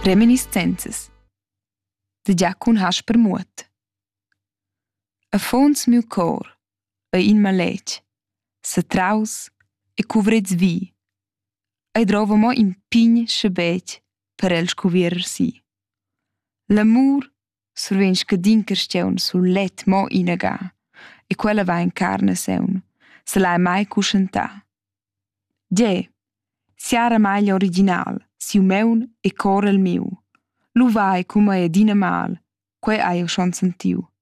Reminiscenzas da Giacun Hasper Muot. Affons miu cor e in maletg, satraus e cuvrets vi, ei drova mo in pign schabetg per el scuvierer si. L'amur surven scadin carstgaun sul let mo inaga e quella va in carne saun, se l'ha mai cuscientà. Gie, siara maglia original, siu meun e cor el miu. Lu vai cum ei adina mal, quei hai eu schon sentiu.